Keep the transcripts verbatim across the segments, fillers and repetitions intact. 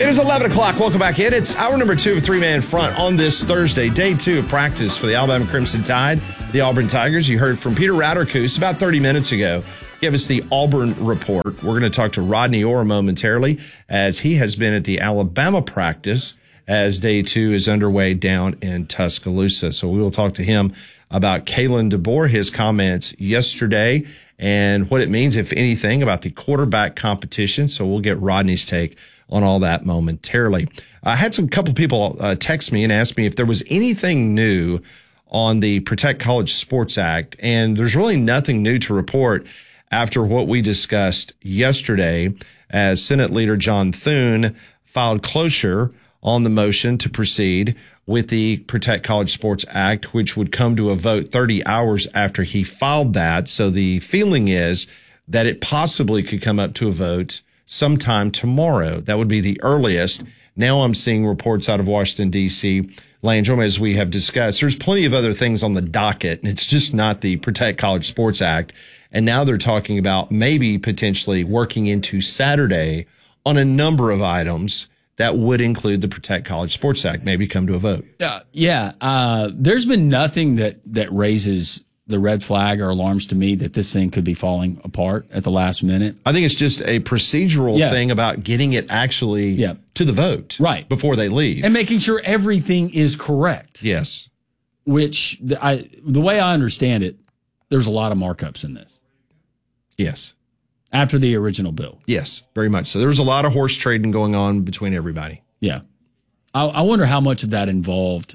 It is eleven o'clock. Welcome back in. It's hour number two of Three Man Front on this Thursday, day two of practice for the Alabama Crimson Tide, the Auburn Tigers. You heard from Peter Rauterkus about thirty minutes ago. Give us the Auburn report. We're going to talk to Rodney Orr momentarily as he has been at the Alabama practice as day two is underway down in Tuscaloosa. So we will talk to him about Kalen DeBoer, his comments yesterday, and what it means, if anything, about the quarterback competition. So we'll get Rodney's take on all that momentarily. I had some couple people uh, text me and ask me if there was anything new on the Protect College Sports Act, and there's really nothing new to report after what we discussed yesterday as Senate Leader John Thune filed cloture on the motion to proceed with the Protect College Sports Act, which would come to a vote thirty hours after he filed that. So the feeling is that it possibly could come up to a vote sometime tomorrow. That would be the earliest. Now I'm seeing reports out of Washington, D C, Landrum, as we have discussed. There's plenty of other things on the docket, and it's just not the Protect College Sports Act. And now they're talking about maybe potentially working into Saturday on a number of items that would include the Protect College Sports Act, maybe come to a vote. Uh, yeah. Uh, there's been nothing that, that raises the red flag or alarms to me that this thing could be falling apart at the last minute. I think it's just a procedural yeah. thing about getting it actually yeah. to the vote right before they leave. And making sure everything is correct. Yes. Which, the, I, the way I understand it, there's a lot of markups in this. Yes. After the original bill. Yes, very much so. There was a lot of horse trading going on between everybody. Yeah. I, I wonder how much of that involved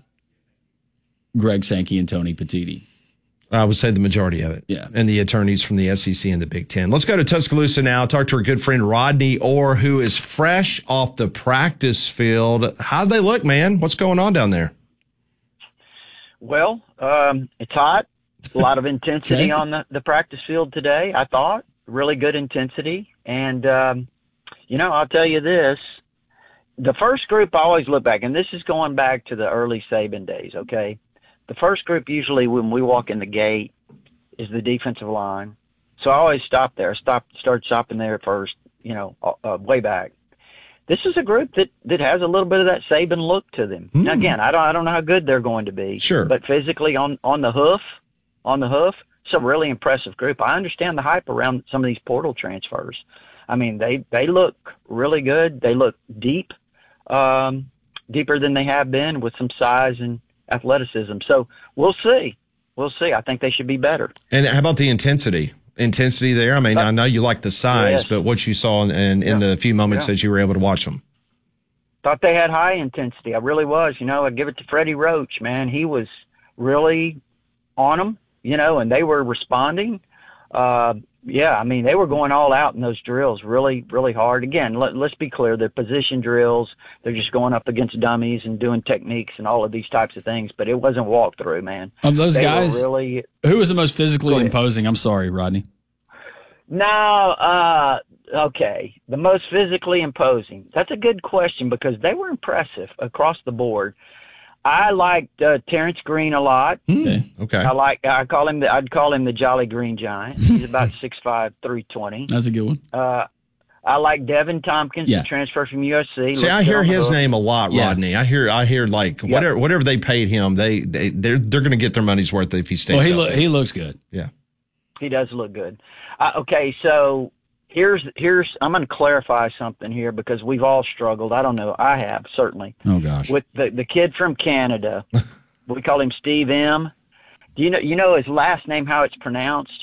Greg Sankey and Tony Petitti. I would say the majority of it. Yeah. And the attorneys from the S E C and the Big Ten. Let's go to Tuscaloosa now, talk to our good friend Rodney Orr, who is fresh off the practice field. How'd they look, man? What's going on down there? Well, um, it's hot. A lot of intensity okay. on the, the practice field today, I thought. Really good intensity. And, um, you know, I'll tell you this. The first group I always look back, and this is going back to the early Saban days, okay? The first group usually when we walk in the gate is the defensive line. So I always stop there. Stop, start stopping there first, you know, uh, way back. This is a group that, that has a little bit of that Saban look to them. Mm. Now, again, I don't I don't know how good they're going to be. Sure. But physically on, on the hoof, on the hoof, it's a really impressive group. I understand the hype around some of these portal transfers. I mean, they, they look really good. They look deep, um, deeper than they have been with some size and athleticism. So we'll see. We'll see. I think they should be better. And how about the intensity? Intensity there? I mean, uh, I know you like the size, yes. but what you saw in, in, yeah. in the few moments yeah. that you were able to watch them. Thought they had high intensity. I really was. You know, I give it to Freddie Roach, man. He was really on them, you know, and they were responding. Uh, yeah, I mean, they were going all out in those drills really, really hard. Again, let, let's be clear. They're position drills. They're just going up against dummies and doing techniques and all of these types of things. But it wasn't walkthrough, man. Of those they guys, really, who was the most physically imposing? I'm sorry, Rodney. No, uh, okay. The most physically imposing. That's a good question because they were impressive across the board. I liked uh, Terrence Green a lot. Okay. Okay. I like. I call him the. I'd call him the Jolly Green Giant. He's about six five, three twenty. That's a good one. Uh, I like Devin Tompkins, yeah. the transfer from U S C. See, I hear his name a lot, yeah. Rodney. I hear. I hear like yep. whatever whatever they paid him, they they they're they're going to get their money's worth if he stays. Well, he lo- he looks good. Yeah. He does look good. Uh, okay, so here's here's I'm going to clarify something here because we've all struggled. I don't know. I have certainly. Oh gosh. With the the kid from Canada, we call him Steve M. Do you know you know his last name? How it's pronounced?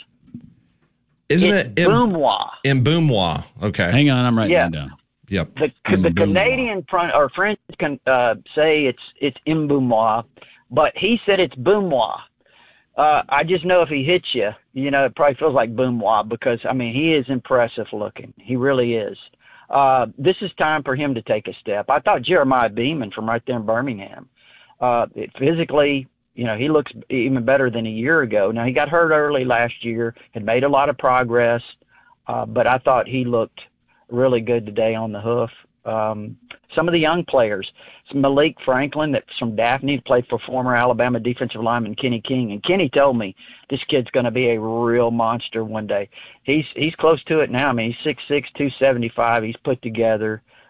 Isn't it's it Boomwa? Mboumwa. Okay. Hang on, I'm writing yeah. that down. Yep. The the Canadian front or French can uh, say it's it's Mboumwa, but he said it's Boomwa. Uh, I just know if he hits you, you know, it probably feels like Boomwa because, I mean, he is impressive looking. He really is. Uh, this is time for him to take a step. I thought Jeremiah Beeman from right there in Birmingham, uh, it, physically, you know, he looks even better than a year ago. Now, he got hurt early last year, had made a lot of progress, uh, but I thought he looked really good today on the hoof. Um, some of the young players, Malik Franklin, that's from Daphne, played for former Alabama defensive lineman Kenny King. And Kenny told me this kid's going to be a real monster one day. He's he's close to it now. I mean, he's six six, two seventy-five. He's put together.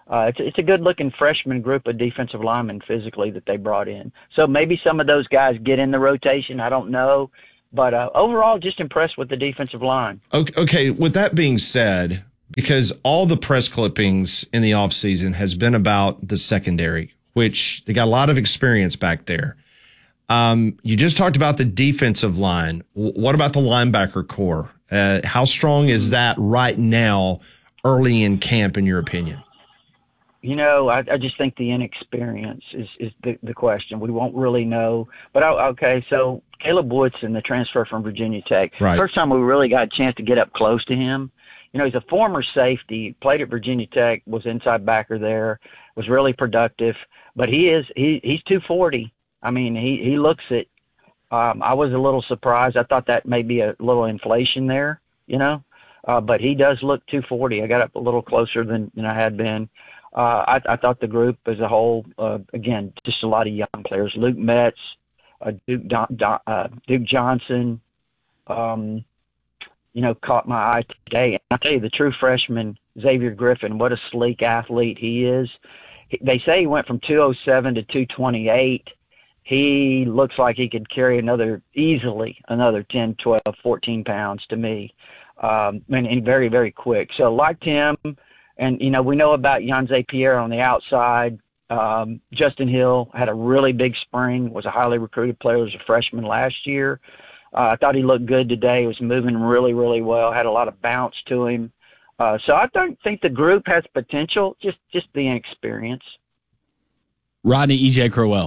Uh, it's, it's a good-looking freshman group of defensive linemen physically that they brought in. So maybe some of those guys get in the rotation. I don't know. But uh, overall, just impressed with the defensive line. Okay, okay, with that being said, because all the press clippings in the offseason has been about the secondary, which they got a lot of experience back there. Um, you just talked about the defensive line. W- what about the linebacker core? Uh, how strong is that right now, early in camp, in your opinion? You know, I, I just think the inexperience is, is the, the question. We won't really know. But, I, okay, so Caleb Woodson, the transfer from Virginia Tech. Right. First time we really got a chance to get up close to him. You know, he's a former safety, played at Virginia Tech, was inside backer there, was really productive. But he is he he's two forty. I mean, he, he looks it. Um, I was a little surprised. I thought that may be a little inflation there, you know. Uh, but he does look two forty. I got up a little closer than, than I had been. Uh, I, I thought the group as a whole, uh, again, just a lot of young players. Luke Metz, uh, Duke, Don, Don, uh, Duke Johnson, um, you know, caught my eye today. And I'll tell you, the true freshman, Xavier Griffin, what a sleek athlete he is. He, they say he went from two oh seven to two twenty-eight. He looks like he could carry another, easily, another ten, twelve, fourteen pounds to me. Um, and, and very, very quick. So liked him. And, you know, we know about Yanze Pierre on the outside. Um, Justin Hill had a really big spring, was a highly recruited player as a freshman last year. Uh, I thought he looked good today. He was moving really, really well, had a lot of bounce to him. Uh, so I don't think the group has potential, just, just the inexperience. Rodney E J Crowell.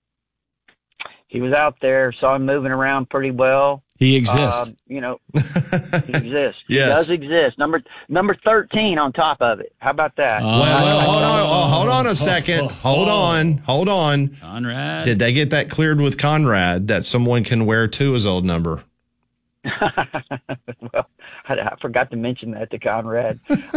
He was out there, saw him moving around pretty well. He exists. Uh, you know, he exists. Yes. He does exist. Number number thirteen on top of it. How about that? Uh, Well, well, hold on, oh, hold on a second. Hold on, hold on. Conrad. Did they get that cleared with Conrad that someone can wear Tua's old number? Well, I, I forgot to mention that to Conrad.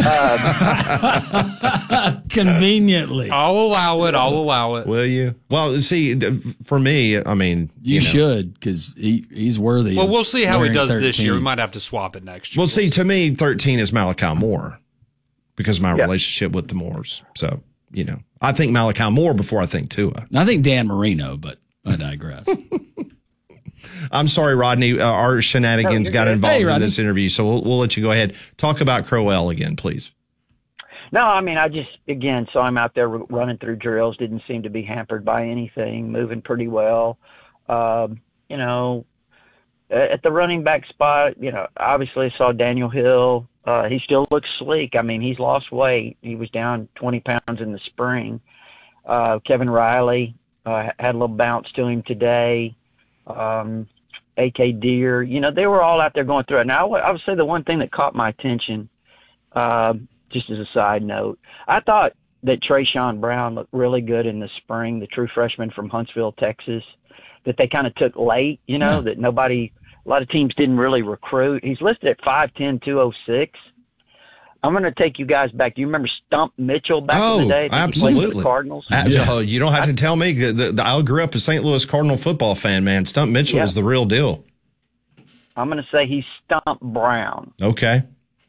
Um, Conveniently. I'll allow it. I'll allow it. Will you? Well, see, for me, I mean, You, you know. should, because he, he's worthy. Well, of we'll see how he wearing does this thirteen. year. We might have to swap it next year. Well, see, to me, thirteen is Malachi Moore because of my Yeah. relationship with the Moores. So, you know, I think Malachi Moore before I think Tua. I think Dan Marino, but I digress. I'm sorry, Rodney. Uh, our shenanigans No, got you're good. involved Hey, in Rodney. this interview, so we'll, we'll let you go ahead. Talk about Crowell again, please. no, I mean, I just, again, saw him out there running through drills, didn't seem to be hampered by anything, moving pretty well. Um, you know, at the running back spot, you know, obviously I saw Daniel Hill. Uh, he still looks sleek. I mean, he's lost weight. He was down twenty pounds in the spring. Uh, Kevin Riley uh, had a little bounce to him today. Um, A K Deer, you know, they were all out there going through it. Now, I would, I would say the one thing that caught my attention, uh, just as a side note, I thought that Trayshawn Brown looked really good in the spring, the true freshman from Huntsville, Texas, that they kind of took late, you know, Yeah. that nobody, a lot of teams didn't really recruit. He's listed at five ten, two oh six. I'm going to take you guys back. Do you remember Stump Mitchell back Oh, in the day? I think he played for absolutely. the Cardinals. Uh, Yeah. oh, you don't have to tell me. The, the, I grew up a Saint Louis Cardinal football fan, man. Stump Mitchell Yeah. was the real deal. I'm going to say he's Stump Brown. Okay.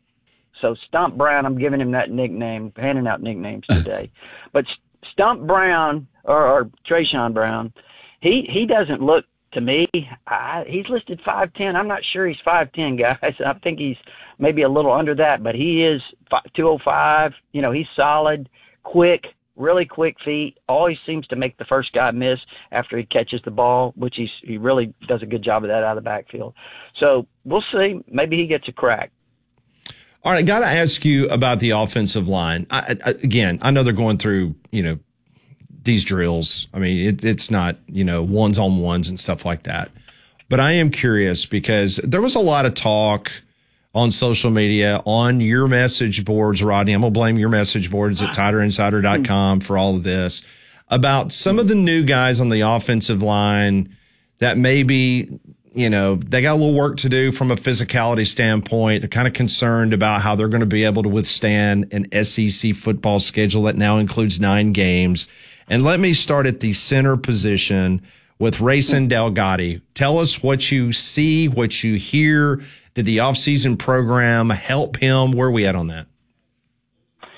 So Stump Brown, I'm giving him that nickname, handing out nicknames today. But Stump Brown or, or Trayshawn Brown, he he doesn't look to me. I, he's listed five ten. I'm not sure he's five ten, guys. I think he's maybe a little under that, but he is two oh five. You know, he's solid, quick, really quick feet. Always seems to make the first guy miss after he catches the ball, which he's he really does a good job of that out of the backfield. So we'll see. Maybe he gets a crack. All right, I got to ask you about the offensive line. I, I, again, I know they're going through, you know, these drills. I mean, it, it's not, you know, ones on ones and stuff like that. But I am curious because there was a lot of talk on social media, on your message boards, Rodney. I'm going to blame your message boards at Tider Insider dot com for all of this, about some of the new guys on the offensive line that maybe, you know, they got a little work to do from a physicality standpoint. They're kind of concerned about how they're going to be able to withstand an S E C football schedule that now includes nine games. And let me start at the center position with Rayson Delgado. Tell us what you see, what you hear. Did the offseason program help him? Where are we at on that?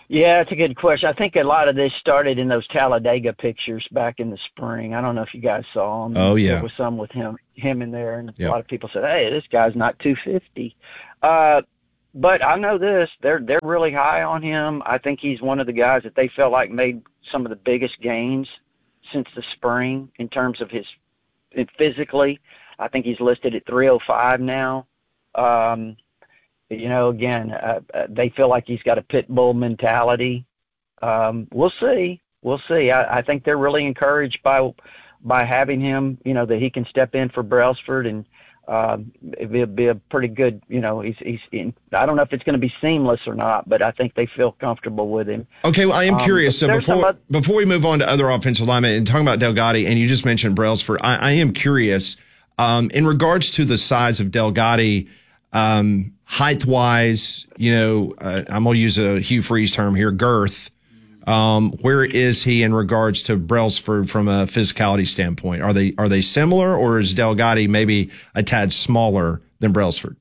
Yeah, it's a good question. I think a lot of this started in those Talladega pictures back in the spring. I don't know if you guys saw them. Oh, yeah. There was some with him him in there, and Yep. a lot of people said, hey, this guy's not two fifty. Uh, but I know this. They're, they're really high on him. I think he's one of the guys that they felt like made some of the biggest gains since the spring in terms of his physically. I think he's listed at three oh five now. Um You know, again, uh, uh, they feel like he's got a pit bull mentality. Um, we'll see. We'll see. I, I think they're really encouraged by by having him, you know, that he can step in for Brailsford, and uh, it'll be a pretty good, you know, he's, he's in, I don't know if it's going to be seamless or not, but I think they feel comfortable with him. Okay, well, I am Um, curious. but So there's some before oth- before we move on to other offensive linemen and talking about Delgatti, and you just mentioned Brailsford, I, I am curious um, in regards to the size of Delgatti. Um, height wise, you know, uh, I'm going to use a Hugh Freeze term here, girth. Um, where is he in regards to Brailsford from a physicality standpoint? Are they, are they similar, or is Delgatti maybe a tad smaller than Brailsford?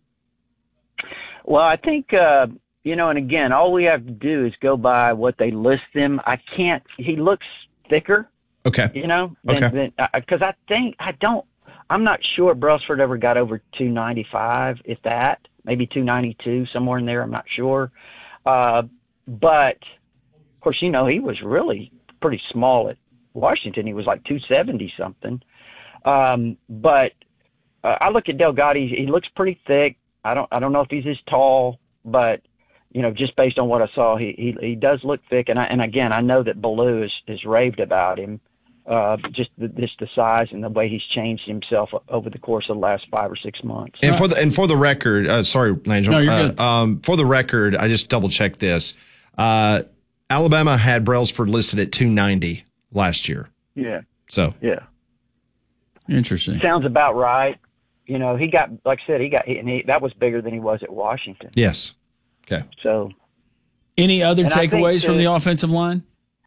Well, I think, uh, you know, and again, all we have to do is go by what they list him. I can't, he looks thicker, Okay. you know, than, Okay. than, uh, cause I think, I don't, I'm not sure Brailsford ever got over two ninety-five, if that, maybe two ninety-two, somewhere in there. I'm not sure. Uh, but of course, you know, he was really pretty small at Washington. He was like two seventy something. Um, but uh, I look at Delgatti, he looks pretty thick. I don't, I don't know if he's as tall, but you know, just based on what I saw, he, he, he does look thick. And I, and again, I know that Ballou is, is raved about him. Uh, just the, just the size and the way he's changed himself over the course of the last five or six months. And for the and for the record, uh, sorry, Langel. No, you're uh, good. Um, for the record, I just double checked this. Uh, Alabama had Brailsford listed at two ninety last year. Yeah, So yeah. Interesting. Sounds about right. You know, he got, like I said, he got, and he, that was bigger than he was at Washington. yes, okay. So, Any other And I think takeaways from that- the offensive line?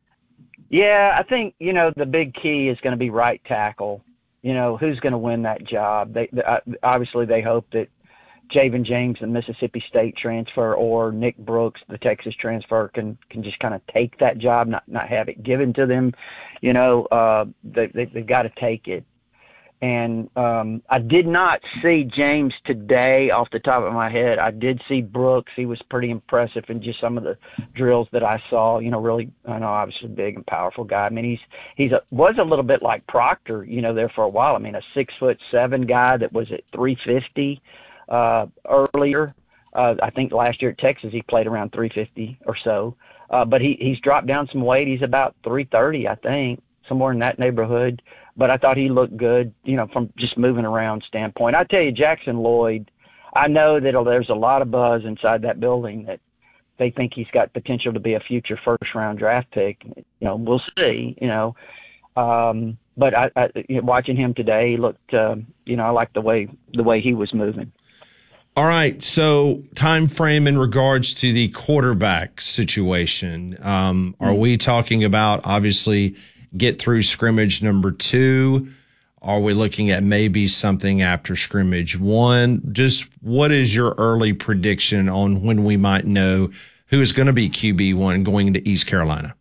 yeah, I think, you know, the big key is going to be right tackle. You know, who's going to win that job? They, they uh, obviously they hope that Javen James, the Mississippi State transfer, or Nick Brooks, the Texas transfer, can can just kind of take that job, not not have it given to them. You know, uh, they, they they've got to take it. And um, I did not see James today off the top of my head. I did see Brooks. He was pretty impressive in just some of the drills that I saw. You know, really, I know obviously big and powerful guy. I mean, he's he's a, was a little bit like Proctor, you know, there for a while. I mean, a six foot seven guy that was at three fifty uh, earlier. Uh, I think last year at Texas he played around three fifty or so. Uh, but he he's dropped down some weight. He's about three thirty, I think, somewhere in that neighborhood. But I thought he looked good, you know, from just moving around standpoint. I tell you, Jackson Lloyd, I know that there's a lot of buzz inside that building that they think he's got potential to be a future first round draft pick. You know, we'll see, you know. Um, but I, I you know, watching him today, he looked, uh, you know, I like the way the way he was moving. All right. So time frame in regards to the quarterback situation. Um, are we talking about obviously get through scrimmage number two? Are we looking at maybe something after scrimmage one? Just what is your early prediction on when we might know who is going to be Q B one going into East Carolina?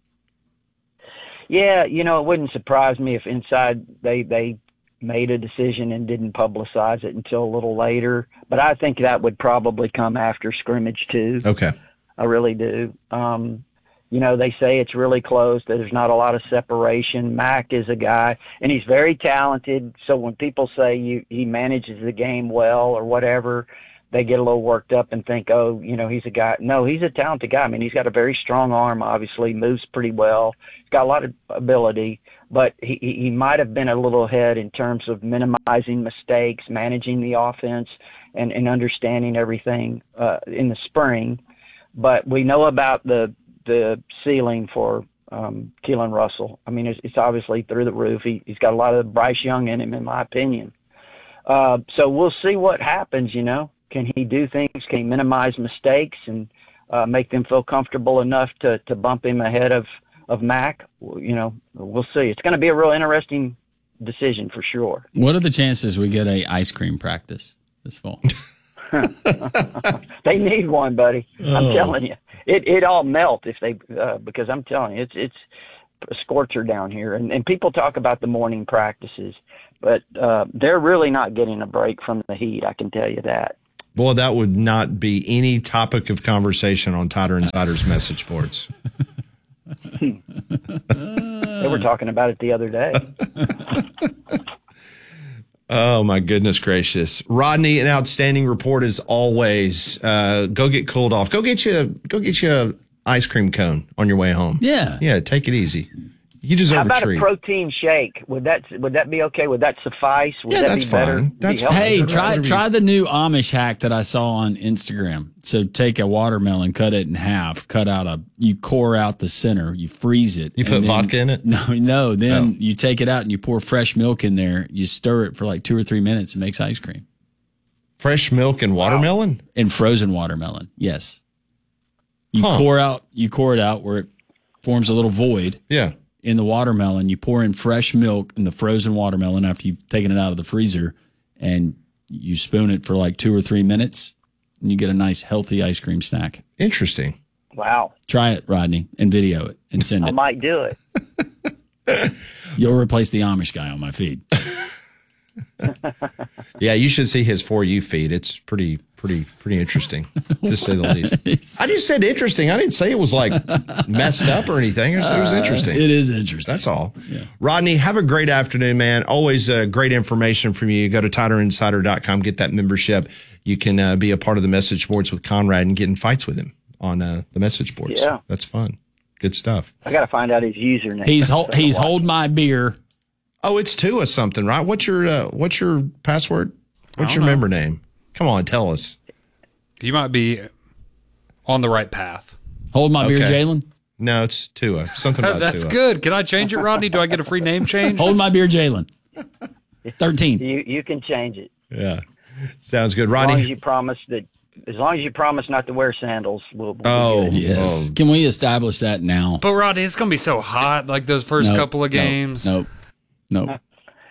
Yeah, you know, it wouldn't surprise me if inside they they made a decision and didn't publicize it until a little later. But I think that would probably come after scrimmage two. Okay. I really do. Um, you know, they say it's really close, that there's not a lot of separation. Mac is a guy, and he's very talented. So when people say you, he manages the game well or whatever, they get a little worked up and think, oh, you know, he's a guy. No, he's a talented guy. I mean, he's got a very strong arm, obviously, moves pretty well. He's got a lot of ability, but he, he might have been a little ahead in terms of minimizing mistakes, managing the offense, and, and understanding everything uh, in the spring. But we know about the the ceiling for um, Keelan Russell. I mean, it's, it's obviously through the roof. He, he's got a lot of Bryce Young in him, in my opinion. Uh, so we'll see what happens, you know. Can he do things? Can he minimize mistakes and uh, make them feel comfortable enough to, to bump him ahead of, of Mac? You know, we'll see. It's going to be a real interesting decision for sure. What are the chances we get a ice cream practice this fall? They need one, buddy. I'm Oh. telling you, it it all melt if they uh, because I'm telling you, it's it's a scorcher down here, and and people talk about the morning practices, but uh, they're really not getting a break from the heat. I can tell you that. Boy, that would not be any topic of conversation on Tider Insider's message boards. They were talking about it the other day. Oh, my goodness gracious. Rodney, an outstanding report as always. Uh, go get cooled off. Go get you, go get you a ice cream cone on your way home. Yeah. Yeah, take it easy. You deserve How about a treat. a protein shake? Would that would that be okay? Would that suffice? Would Yeah, that that's be better? fine. Be That's healthy? Hey, try Whatever you- try the new Amish hack that I saw on Instagram. So take a watermelon, cut it in half, cut out a, you core out the center, you freeze it. You put and then- vodka in it? No, no. Then Oh. you take it out and you pour fresh milk in there. You stir it for like two or three minutes. It makes ice cream. Fresh milk and watermelon? And frozen watermelon, yes. You Huh. core out, you core it out where it forms a little void Yeah. in the watermelon. You pour in fresh milk in the frozen watermelon after you've taken it out of the freezer, and you spoon it for like two or three minutes, and you get a nice healthy ice cream snack. Interesting. Wow, Try it, Rodney, and video it and send I it. might do it. You'll replace the Amish guy on my feed. Yeah, you should see his For You feed. It's pretty, pretty, pretty interesting, to say the least. I just said interesting. I didn't say it was like messed up or anything. It was, it was interesting. It is interesting. That's all. Rodney, have a great afternoon, man. Always uh, great information from you. Go to Tider Insider dot com, get that membership. You can uh, be a part of the message boards with Conrad and get in fights with him on uh, the message boards. Yeah. That's fun. Good stuff. I got to find out his username. He's hold, So he's watch. hold my beer. Oh, it's Tua something, right? What's your uh, what's your password? What's your know. member name? Come on, tell us. You might be on the right path. Hold my beer, Okay. Jalen. No, it's Tua. Something about That's Tua. good. Can I change it, Rodney? Do I get a free name change? Hold my beer, Jalen. Thirteen. You you can change it Yeah. Sounds good. as long as Rodney. you promise that. As long as you promise not to wear sandals, we'll. we'll be Oh, good. Yes. oh. Can we establish that now? But Rodney, it's gonna be so hot. Like those first Nope, couple of nope, games. Nope. Nope.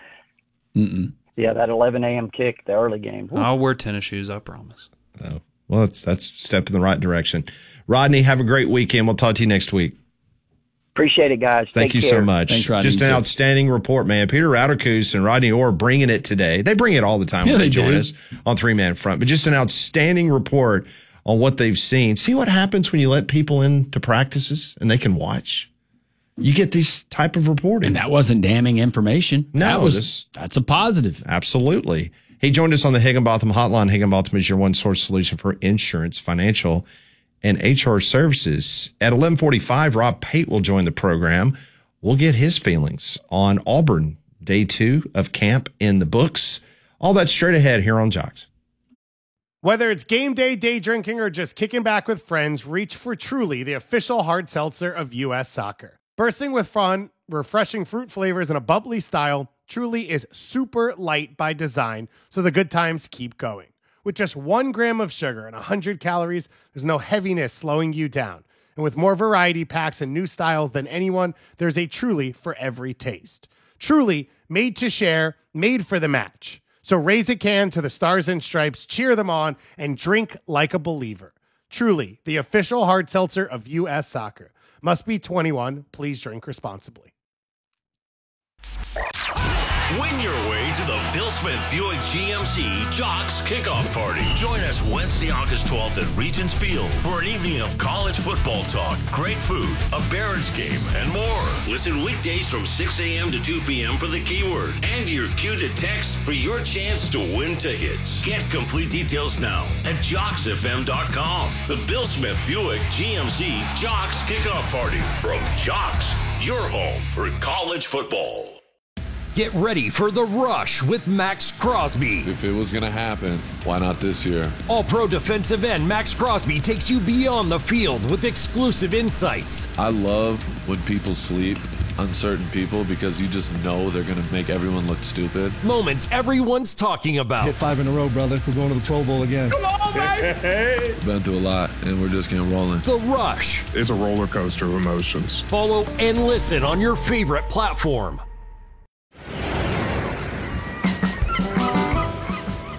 Mm-mm. Yeah, that eleven a.m. kick, the early game. Woo. I'll wear tennis shoes. I promise. Oh, well, that's that's a step in the right direction. Rodney, have a great weekend. We'll talk to you next week. Appreciate it, guys. Thank Take you care. so much. Thanks, Rodney. Just You an too. outstanding report, man. Peter Rauterkus and Rodney Orr bringing it today. They bring it all the time Yeah, when they, they join do. us on Three Man Front. But just an outstanding report on what they've seen. See what happens when you let people into practices and they can watch? You get this type of reporting. And that wasn't damning information. No, that was this- that's a positive. Absolutely. He joined us on the Higginbotham Hotline. Higginbotham is your one-source solution for insurance, financial, and H R services. At eleven forty-five, Rob Pate will join the program. We'll get his feelings on Auburn, day two of camp in the books. All that straight ahead here on Jocks. Whether it's game day, day drinking, or just kicking back with friends, reach for Truly, the official hard seltzer of U S Soccer. Bursting with fun, refreshing fruit flavors, and a bubbly style, Truly is super light by design, so the good times keep going. With just one gram of sugar and one hundred calories, there's no heaviness slowing you down. And with more variety packs and new styles than anyone, there's a Truly for every taste. Truly, made to share, made for the match. So raise a can to the Stars and Stripes, cheer them on, and drink like a believer. Truly, the official hard seltzer of U S Soccer. Must be twenty-one. Please drink responsibly. Win your way to the Bill Smith Buick G M C Jocks Kickoff Party. Join us Wednesday, August twelfth at Regents Field for an evening of college football talk, great food, a Barons game, and more. Listen weekdays from six a.m. to two p.m. for the keyword and your cue to text for your chance to win tickets. Get complete details now at jocks f m dot com. The Bill Smith Buick G M C Jocks Kickoff Party from Jocks, your home for college football. Get ready for The Rush with Max Crosby. If it was going to happen, why not this year? All-pro defensive end Max Crosby takes you beyond the field with exclusive insights. I love when people sleep, uncertain people, because you just know they're going to make everyone look stupid. Moments everyone's talking about. Hit five in a row, brother. We're going to the Pro Bowl again. Come on, baby! Been through a lot, and we're just getting rolling. The Rush. It's a roller coaster of emotions. Follow and listen on your favorite platform.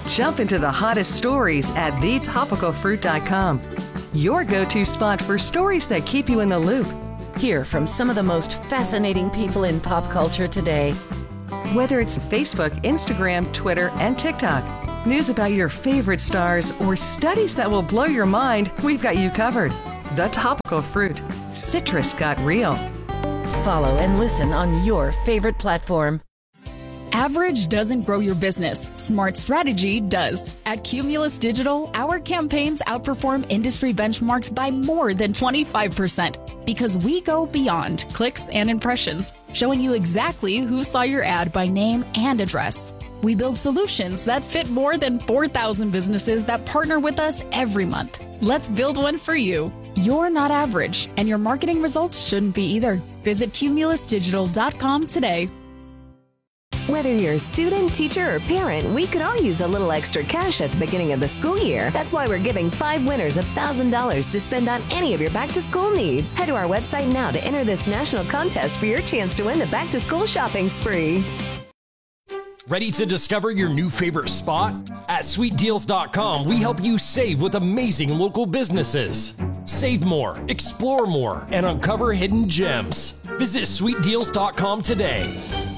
Jump into the hottest stories at the topical fruit dot com. Your go-to spot for stories that keep you in the loop. Hear from some of the most fascinating people in pop culture today. Whether it's Facebook, Instagram, Twitter, and TikTok, news about your favorite stars, or studies that will blow your mind, we've got you covered. The Topical Fruit. Citrus got real. Follow and listen on your favorite platform. Average doesn't grow your business. Smart strategy does. At Cumulus Digital, our campaigns outperform industry benchmarks by more than twenty-five percent because we go beyond clicks and impressions, showing you exactly who saw your ad by name and address. We build solutions that fit more than four thousand businesses that partner with us every month. Let's build one for you. You're not average, and your marketing results shouldn't be either. Visit cumulus digital dot com today. Whether you're a student, teacher, or parent, we could all use a little extra cash at the beginning of the school year. That's why we're giving five winners one thousand dollars to spend on any of your back-to-school needs. Head to our website now to enter this national contest for your chance to win the back-to-school shopping spree. Ready to discover your new favorite spot? At sweet deals dot com, we help you save with amazing local businesses. Save more, explore more, and uncover hidden gems. Visit sweet deals dot com today.